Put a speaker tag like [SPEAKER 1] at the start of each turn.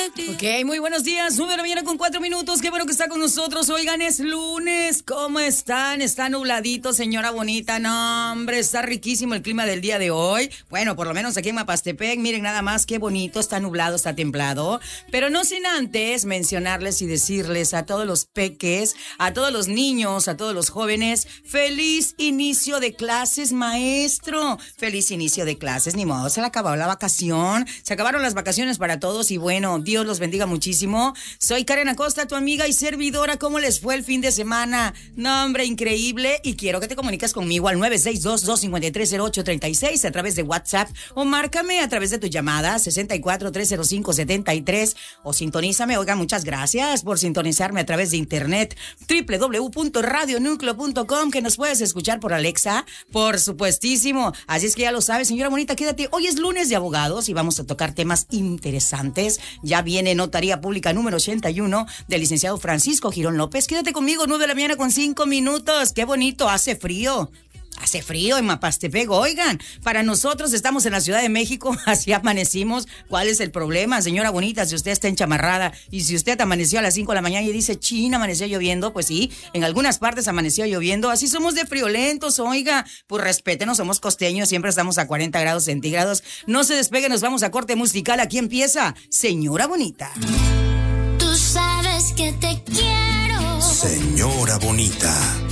[SPEAKER 1] Ok, muy buenos días. 9:04 Qué bueno que está con nosotros. Oigan, es lunes. ¿Cómo están? Está nubladito, señora bonita. No, hombre, está riquísimo el clima del día de hoy. Bueno, por lo menos aquí en Mapastepec. Miren nada más qué bonito. Está nublado, está templado. Pero no sin antes mencionarles y decirles a todos los peques, a todos los niños, a todos los jóvenes, feliz inicio de clases, maestro. Feliz inicio de clases. Ni modo, se le acabó la vacación. Se acabaron las vacaciones para todos y bueno, Dios los bendiga muchísimo. Soy Karen Acosta, tu amiga y servidora. ¿Cómo les fue el fin de semana? No, hombre, increíble. Y quiero que te comuniques conmigo al 962-253-0836 a través de WhatsApp o márcame a través de tu llamada 64-305-73 o sintonízame. Oiga, muchas gracias por sintonizarme a través de internet www.radionucleo.com, que nos puedes escuchar por Alexa, por supuestísimo. Así es que ya lo sabes, señora bonita, quédate. Hoy es lunes de abogados y vamos a tocar temas interesantes. Ya viene Notaría Pública número 81 del licenciado Francisco Girón López. Quédate conmigo, 9:05. Qué bonito, hace frío. Hace frío en Mapastepec, oigan. Para nosotros estamos en la Ciudad de México, así amanecimos. ¿Cuál es el problema, señora bonita? Si usted está enchamarrada y si usted amaneció a las 5 de la mañana y dice, chin, amaneció lloviendo, pues sí, en algunas partes amaneció lloviendo. Así somos de friolentos, oiga. Pues respétenos, somos costeños, siempre estamos a 40 grados centígrados. No se despegue, nos vamos a corte musical. Aquí empieza Señora Bonita.
[SPEAKER 2] Tú sabes que te quiero.
[SPEAKER 3] Señora Bonita.